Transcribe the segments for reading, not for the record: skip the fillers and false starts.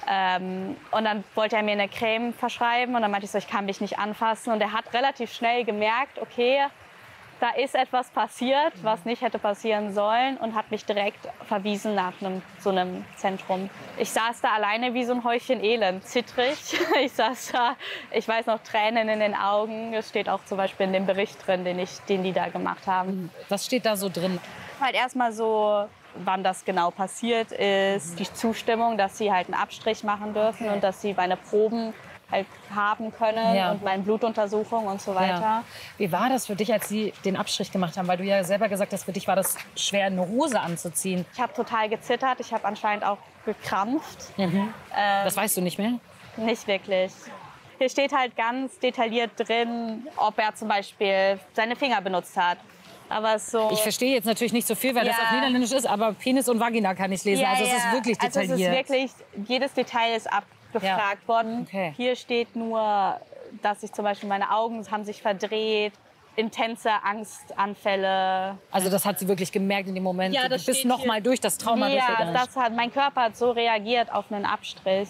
Und dann wollte er mir eine Creme verschreiben und dann meinte ich so, ich kann mich nicht anfassen. Und er hat relativ schnell gemerkt, okay, da ist etwas passiert, was nicht hätte passieren sollen und hat mich direkt verwiesen nach so einem Zentrum. Ich saß da alleine wie so ein Häufchen Elend, zittrig. Ich saß da, ich weiß noch, Tränen in den Augen. Das steht auch zum Beispiel in dem Bericht drin, den die da gemacht haben. Was steht da so drin? Halt erstmal so, wann das genau passiert ist, die Zustimmung, dass sie halt einen Abstrich machen dürfen und dass sie meine Proben halt haben können und meine Blutuntersuchung und so weiter. Ja. Wie war das für dich, als sie den Abstrich gemacht haben? Weil du ja selber gesagt hast, für dich war das schwer, eine Hose anzuziehen. Ich habe total gezittert, ich habe anscheinend auch gekrampft. Das weißt du nicht mehr? Nicht wirklich. Hier steht halt ganz detailliert drin, ob er zum Beispiel seine Finger benutzt hat. Aber so. Ich verstehe jetzt natürlich nicht so viel, weil das auf Niederländisch ist, aber Penis und Vagina kann ich lesen. Also es ist wirklich detailliert. Also es ist wirklich, jedes Detail ist abgefragt worden. Okay. Hier steht nur, dass sich zum Beispiel meine Augen haben sich verdreht, intense Angstanfälle. Also das hat sie wirklich gemerkt in dem Moment. Ja, du bist noch mal durch das Trauma durchgegangen. Mein Körper hat so reagiert auf einen Abstrich.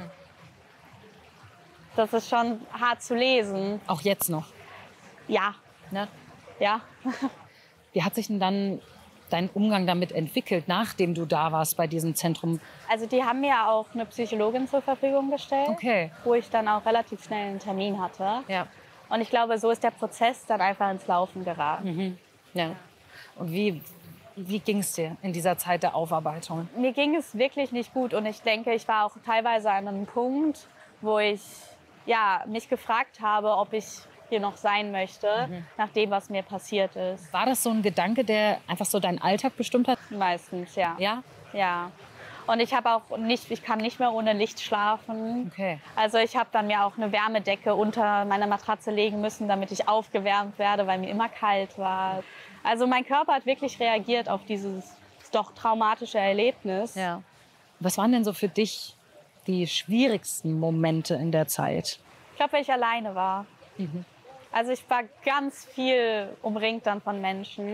Das ist schon hart zu lesen. Auch jetzt noch? Ja. Ne? Ja. Wie hat sich denn dann dein Umgang damit entwickelt, nachdem du da warst bei diesem Zentrum? Also die haben mir auch eine Psychologin zur Verfügung gestellt, wo ich dann auch relativ schnell einen Termin hatte. Ja. Und ich glaube, so ist der Prozess dann einfach ins Laufen geraten. Ja. Und wie ging es dir in dieser Zeit der Aufarbeitung? Mir ging es wirklich nicht gut und ich denke, ich war auch teilweise an einem Punkt, wo ich mich gefragt habe, ob ich hier noch sein möchte, nach dem, was mir passiert ist. War das so ein Gedanke, der einfach so deinen Alltag bestimmt hat? Meistens, ja. Ja? Ja. Und ich kann nicht mehr ohne Licht schlafen. Okay. Also ich habe dann mir auch eine Wärmedecke unter meine Matratze legen müssen, damit ich aufgewärmt werde, weil mir immer kalt war. Also mein Körper hat wirklich reagiert auf dieses doch traumatische Erlebnis. Ja. Was waren denn so für dich die schwierigsten Momente in der Zeit? Ich glaube, weil ich alleine war. Also ich war ganz viel umringt dann von Menschen.